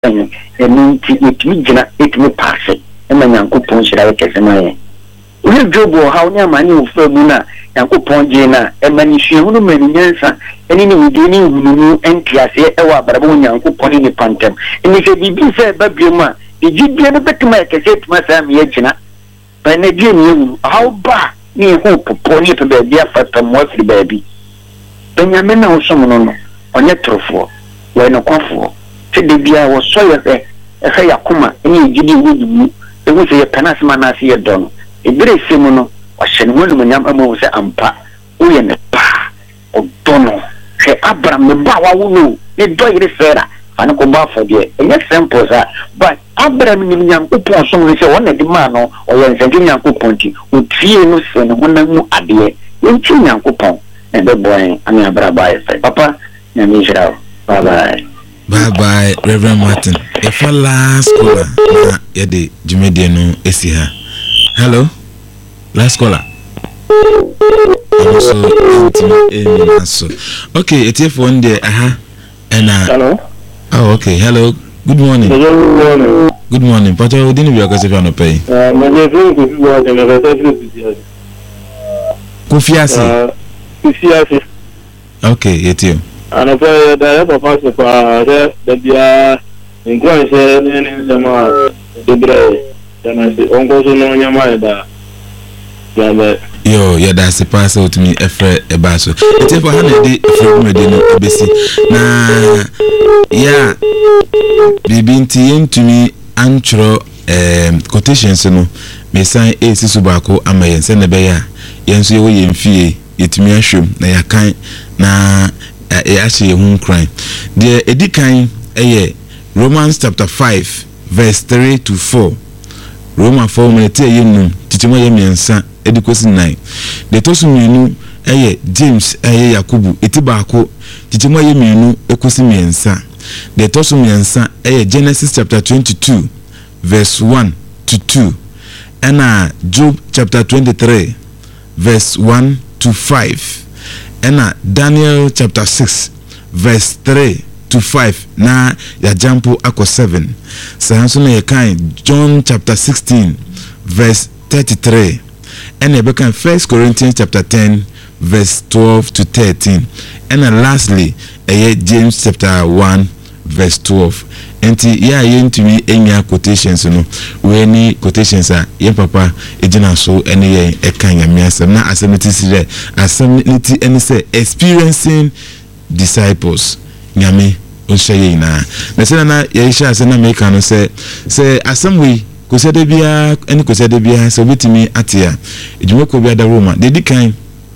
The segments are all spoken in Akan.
enu ti etimi gina etimi paase ema Nyankopɔn hyira wo kesemaye uri jobo ha onya mani ofa mu na Nyankopɔn gye na ema ni hwehunu mani nyansa eni ni wudi ni hununu entiase ewa abrabo Nyankopɔn ni pantem eni se bibi se babiemu a ejidie no betuma ekese tuma sa me agina ba na die ni wu ha ba ni ho popo ni pe ba bia fata mo afiri ba bi Benyame na osom no onye trofo we no kwafo te de bia wo so ye e yakoma eni ejidi wudu ewu se ye penasma na se ye don ebere semu no wahye no mu nyam amu se ampa wo ye ne pa odono hwe Abraham me ba wa wo no ne do yire fera ana ko ba fo de enye simple za but Abraham ni nyam upon so no se wona di ma no o ye nse nyam ko ponti o tie no se no wona mu ade ye nti nyam ko pon and the boy ami abraba e papa na mi jira bye Reverend Martin if a last caller na yede jumede no esi ha. Hello last caller so okay it's if one day and hello okay hello good morning good morning but I didn't be okay if you no pay my name Kofiasi okay it's you and I pray that papa so far that dia inquire ni sama debre dan se onko so no nyama da yo ya da se pass out me efre eba so it's for han dey efre me dey no ebesi na ya bibi nti yentumi antro quotations no me san esi so baako amayen se ne be ya yenso ye wo yemfie yetumi ahwem na yakan na actually home crime the edikan Romans chapter 5 verse 3 to 4 Romans 4 minute yenu titimo yemiensa edikosi 9 the tosumenu James Yakubu etibako titimo yemienu ekosi miensa the tosumiensa Genesis chapter 22 verse 1 to 2 and Job chapter 23 verse 1 to 5 and Daniel chapter 6 verse 3 to 5 na ya jampo ako 7 sahanso na yekan John chapter 16 verse 33 and yekan 1 Corinthians chapter 10 verse 12 to 13 and lastly James chapter 1 verse 12 enti ya yentumi enya quotations no we ni quotations a ye papa ejina so ene ye ekan yamiasem na asemiti asemiti ene say experiencing disciples nyame onhye ina na se na ye sha se na make no say asem we kosede bia ene kosede bia se obetimi atia ejumako bia da Roma de dikan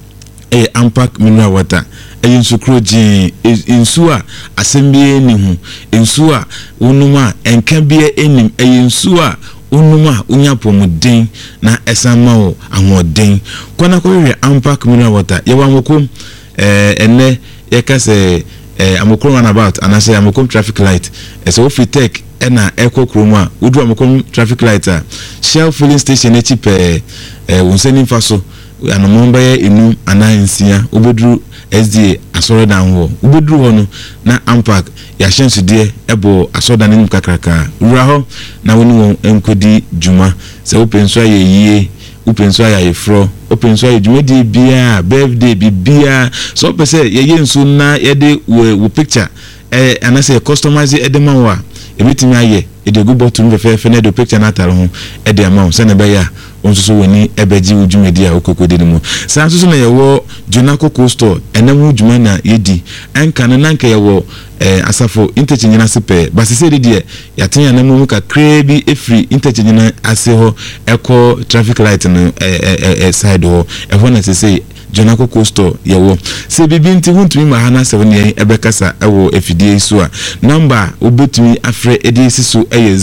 unpack mineral water insukro jin insu a asembie ni hu insu a unuma enka bia enim insu a unuma unyapomuden na esama o ahoden kwana ko we unpack mineral water ye wa mokom enne ye ka se amokom run about and I say amokom traffic light so if you take ena echo chroma udu amokom traffic light Shell filling station echi pe unseni faso anomomba ye enu anansia obedru SDA asoro dan ho ubedru ho no na unpack ya hyenso de ebo asoda nanim kakraka wura ho na woni won enkodi juma se openso aye yie openso aye fro openso aye juma di bia birthday bia so pese ye yenso na ye de wo picture anase customize edema wa ebitimi aye ede go bottom fefe na do picture na tare ho ede amount se na be ya onso woni ebeji ujumedi a okokode ni mu sa nso na yewo Jonako Cold Store enam ujuma na yedi enka na nanka yewo asafo interchange na sepe basise de yatenya na mu ka krebi efri interchange na ase ho eko traffic light no side ho ehwo na sese Jonako Cold Store yewo se bibinti huntumi mahana 7 ebekasa ewo efidie so a number obetumi afre edisi so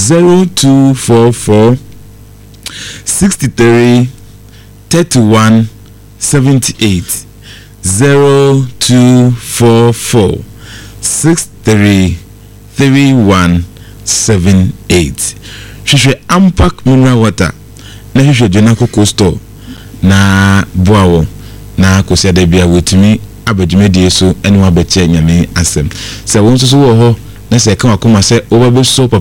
0244 63 31 78 0244 63 31 78 Shishwe unpack mineral water na shishwe Jonako Cold Store na boawo na kosede bia wetumi abadwumedie so ene wabeche nyame asem se won so wo ho na sɛ ka wakoma sɛ wobɛbɛso